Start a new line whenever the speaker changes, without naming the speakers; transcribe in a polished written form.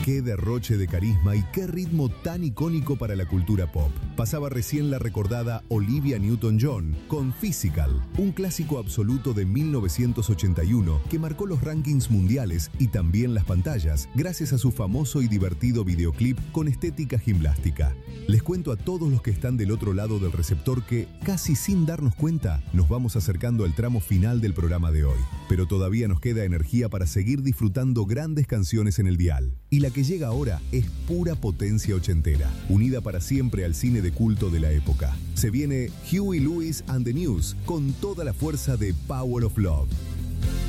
Qué derroche de carisma y qué ritmo tan icónico para la cultura pop. Pasaba recién la recordada Olivia Newton-John con Physical, un clásico absoluto de 1981 que marcó los rankings mundiales y también las pantallas gracias a su famoso y divertido videoclip con estética gimnástica. Les cuento a todos los que están del otro lado del receptor que, casi sin darnos cuenta, nos vamos acercando al tramo final del programa de hoy. Pero todavía nos queda energía para seguir disfrutando grandes canciones en el dial. Y la que llega ahora es pura potencia ochentera, unida para siempre al cine de culto de la época. Se viene Huey Lewis and the News con toda la fuerza de Power of Love.